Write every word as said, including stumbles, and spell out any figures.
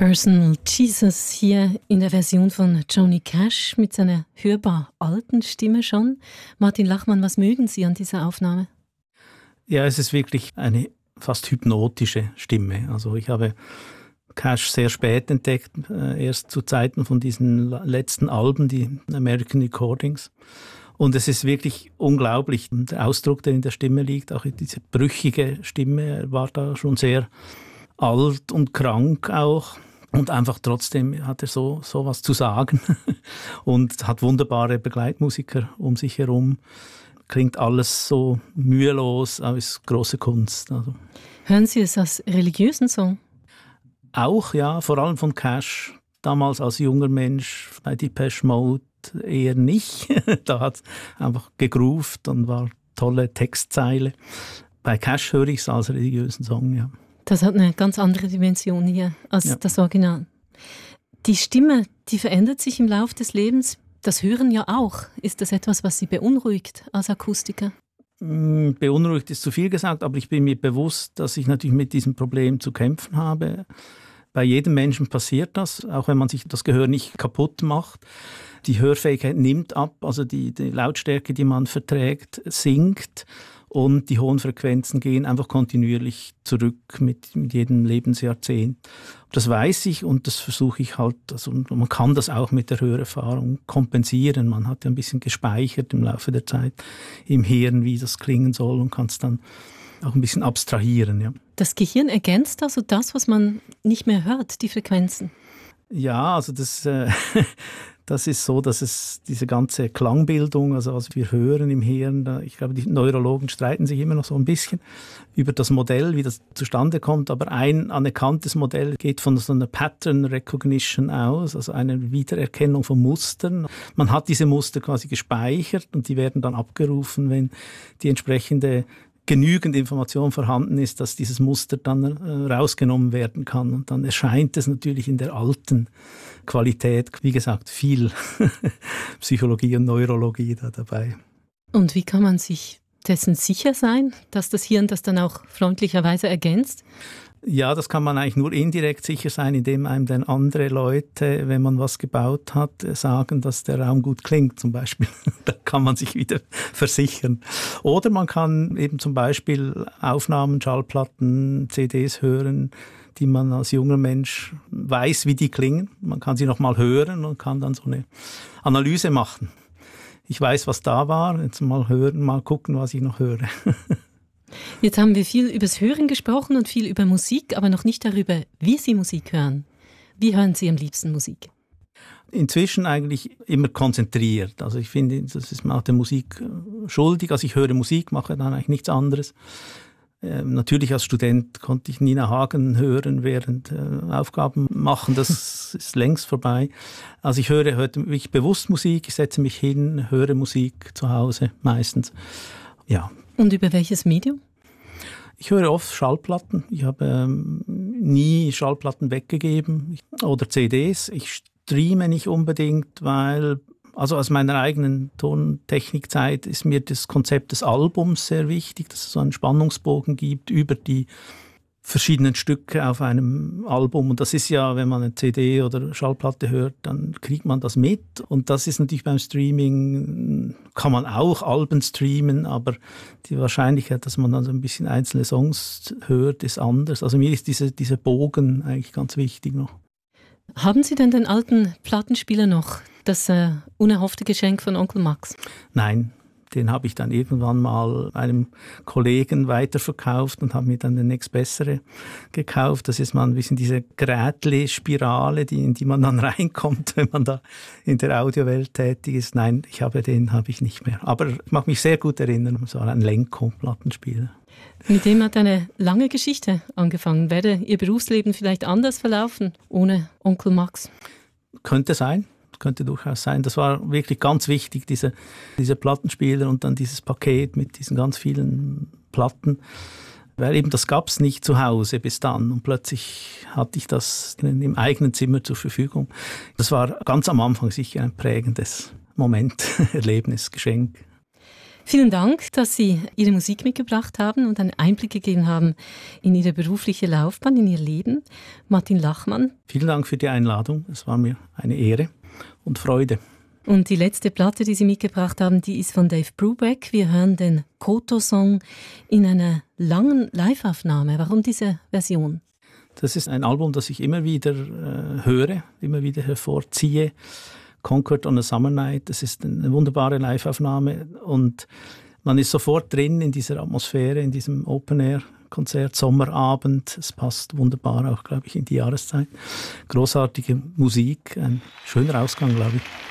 Personal Jesus hier in der Version von Johnny Cash mit seiner hörbar alten Stimme schon. Martin Lachmann, was mögen Sie an dieser Aufnahme? Ja, es ist wirklich eine fast hypnotische Stimme. Also ich habe Cash sehr spät entdeckt, erst zu Zeiten von diesen letzten Alben, die American Recordings. Und es ist wirklich unglaublich, der Ausdruck, der in der Stimme liegt, auch diese brüchige Stimme, war da schon sehr alt und krank auch. Und einfach trotzdem hat er so, so was zu sagen und hat wunderbare Begleitmusiker um sich herum. Klingt alles so mühelos, aber ist große Kunst. Also. Hören Sie es als religiösen Song? Auch, ja, vor allem von Cash. Damals als junger Mensch bei Depeche Mode eher nicht. Da hat es einfach gegroovt und war tolle Textzeile. Bei Cash höre ich es als religiösen Song, ja. Das hat eine ganz andere Dimension hier als ja. das Original. Die Stimme, die verändert sich im Laufe des Lebens. Das Hören ja auch. Ist das etwas, was Sie beunruhigt als Akustiker? Beunruhigt ist zu viel gesagt, aber ich bin mir bewusst, dass ich natürlich mit diesem Problem zu kämpfen habe. Bei jedem Menschen passiert das, auch wenn man sich das Gehör nicht kaputt macht. Die Hörfähigkeit nimmt ab, also die, die Lautstärke, die man verträgt, sinkt. Und die hohen Frequenzen gehen einfach kontinuierlich zurück mit, mit jedem Lebensjahrzehnt. Das weiß ich und das versuche ich halt, also man kann das auch mit der Hörerfahrung kompensieren. Man hat ja ein bisschen gespeichert im Laufe der Zeit im Hirn, wie das klingen soll und kann es dann auch ein bisschen abstrahieren. Ja. Das Gehirn ergänzt also das, was man nicht mehr hört, die Frequenzen? Ja, also das... Äh, Das ist so, dass es diese ganze Klangbildung, also was wir hören im Hirn, da, ich glaube, die Neurologen streiten sich immer noch so ein bisschen über das Modell, wie das zustande kommt. Aber ein anerkanntes Modell geht von so einer Pattern Recognition aus, also einer Wiedererkennung von Mustern. Man hat diese Muster quasi gespeichert und die werden dann abgerufen, wenn die entsprechende genügend Information vorhanden ist, dass dieses Muster dann äh, rausgenommen werden kann. Und dann erscheint es natürlich in der alten Qualität, wie gesagt, viel Psychologie und Neurologie da dabei. Und wie kann man sich dessen sicher sein, dass das Hirn das dann auch freundlicherweise ergänzt? Ja, das kann man eigentlich nur indirekt sicher sein, indem einem dann andere Leute, wenn man was gebaut hat, sagen, dass der Raum gut klingt zum Beispiel. Da kann man sich wieder versichern. Oder man kann eben zum Beispiel Aufnahmen, Schallplatten, C Ds hören, die man als junger Mensch weiß, wie die klingen. Man kann sie nochmal hören und kann dann so eine Analyse machen. Ich weiß, was da war, jetzt mal hören, mal gucken, was ich noch höre. Jetzt haben wir viel übers Hören gesprochen und viel über Musik, aber noch nicht darüber, wie Sie Musik hören. Wie hören Sie am liebsten Musik? Inzwischen eigentlich immer konzentriert. Also ich finde, das ist mir auch der Musik schuldig. Also ich höre Musik, mache dann eigentlich nichts anderes. Ähm, natürlich als Student konnte ich Nina Hagen hören, während äh, Aufgaben machen. Das ist längst vorbei. Also ich höre heute wirklich bewusst Musik. Ich setze mich hin, höre Musik zu Hause meistens. Ja. Und über welches Medium? Ich höre oft Schallplatten. Ich habe ähm, nie Schallplatten weggegeben oder C Ds. Ich streame nicht unbedingt, weil, also aus meiner eigenen Tontechnikzeit ist mir das Konzept des Albums sehr wichtig, dass es so einen Spannungsbogen gibt über die verschiedenen Stücke auf einem Album. Und das ist ja, wenn man eine C D oder Schallplatte hört, dann kriegt man das mit. Und das ist natürlich beim Streaming, kann man auch Alben streamen, aber die Wahrscheinlichkeit, dass man dann so ein bisschen einzelne Songs hört, ist anders. Also mir ist diese, dieser Bogen eigentlich ganz wichtig noch. Haben Sie denn den alten Plattenspieler noch, das äh, unerhoffte Geschenk von Onkel Max? Nein. Den habe ich dann irgendwann mal einem Kollegen weiterverkauft und habe mir dann den nächstbessere gekauft. Das ist mal ein bisschen diese Grätli-Spirale, die, in die man dann reinkommt, wenn man da in der Audiowelt tätig ist. Nein, ich habe den habe ich nicht mehr. Aber ich mag mich sehr gut erinnern, es war ein Lenko-Plattenspieler. Mit dem hat eine lange Geschichte angefangen. Wäre Ihr Berufsleben vielleicht anders verlaufen ohne Onkel Max? Könnte sein. Könnte durchaus sein. Das war wirklich ganz wichtig, diese, diese Plattenspieler und dann dieses Paket mit diesen ganz vielen Platten. Weil eben das gab es nicht zu Hause bis dann. Und plötzlich hatte ich das im eigenen Zimmer zur Verfügung. Das war ganz am Anfang sicher ein prägendes Moment, Erlebnis, Geschenk. Vielen Dank, dass Sie Ihre Musik mitgebracht haben und einen Einblick gegeben haben in Ihre berufliche Laufbahn, in Ihr Leben. Martin Lachmann. Vielen Dank für die Einladung. Es war mir eine Ehre und Freude. Und die letzte Platte, die Sie mitgebracht haben, die ist von Dave Brubeck. Wir hören den Koto-Song in einer langen Live-Aufnahme. Warum diese Version? Das ist ein Album, das ich immer wieder äh, höre, immer wieder hervorziehe. Concord on a Summer Night, das ist eine wunderbare Live-Aufnahme und man ist sofort drin in dieser Atmosphäre, in diesem Open-Air-Konzert, Sommerabend. Es passt wunderbar auch, glaube ich, in die Jahreszeit. Großartige Musik, ein schöner Ausgang, glaube ich.